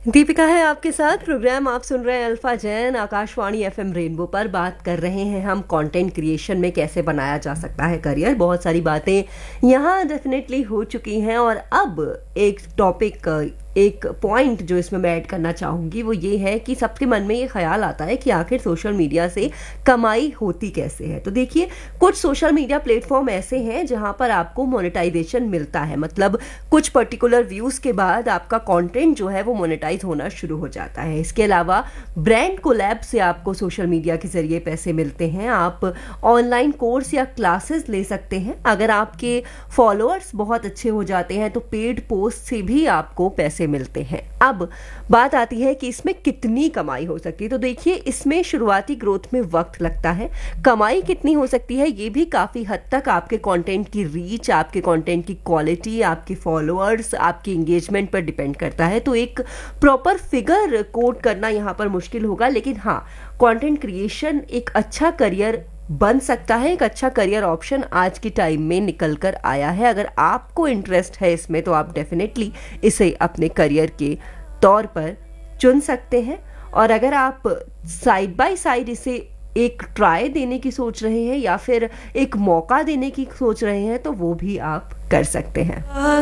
दीपिका है आपके साथ। प्रोग्राम आप सुन रहे हैं alpha Jain Akashvani FM rainbow पर। बात कर रहे हैं हम कंटेंट क्रिएशन में कैसे बनाया जा सकता है करियर। बहुत सारी बातें यहाँ डेफिनेटली हो चुकी हैं और अब एक टॉपिक, एक पॉइंट जो इसमें मैं ऐड करना चाहूँगी वो ये है कि सबके मन में ये ख्याल आता है कि आखिर सोशल मीडिया से कमाई होती कैसे है। तो देखिए, कुछ सोशल मीडिया प्लेटफॉर्म ऐसे हैं जहाँ पर आपको मोनेटाइजेशन मिलता है, मतलब कुछ पर्टिकुलर व्यूज़ के बाद आपका कंटेंट जो है वो मोनेटाइज होना शुरू हो जाता है। इसके अलावा ब्रांड कोलैब से आपको सोशल मीडिया के जरिए पैसे मिलते हैं। आप ऑनलाइन कोर्स या क्लासेस ले सकते हैं। अगर आपके फॉलोअर्स बहुत अच्छे हो जाते हैं तो पेड पोस्ट से भी आपको पैसे मिलते हैं। अब बात आती है कि इसमें कितनी कमाई हो सकती है। तो देखिए, इसमें शुरुआती ग्रोथ में वक्त लगता है। कमाई कितनी हो सकती है ये भी काफ़ी हद तक आपके कंटेंट की रीच, आपके कंटेंट की क्वालिटी, आपके फॉलोअर्स, आपके एंगेजमेंट पर डिपेंड करता है। तो एक प्रॉपर फिगर कोट करना यहाँ पर मुश्किल होगा, लेकिन हाँ, कंटेंट क्रिएशन एक अच्छा करियर बन सकता है। एक अच्छा करियर ऑप्शन आज की टाइम में निकल कर आया है। अगर आपको इंटरेस्ट है इसमें तो आप डेफिनेटली इसे अपने करियर के तौर पर चुन सकते हैं। और अगर आप साइड बाय साइड इसे एक ट्राई देने की सोच रहे हैं या फिर एक मौका देने की सोच रहे हैं तो वो भी आप कर सकते हैं।